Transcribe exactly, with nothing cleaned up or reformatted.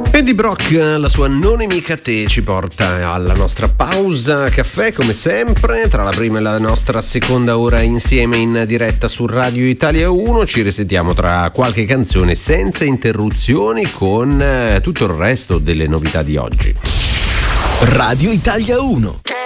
Eddie Brock, la sua Non è mica te, ci porta alla nostra pausa caffè come sempre, tra la prima e la nostra seconda ora insieme in diretta su Radio Italia uno. Ci risentiamo tra qualche canzone senza interruzioni con tutto il resto delle novità di oggi. Radio Italia uno.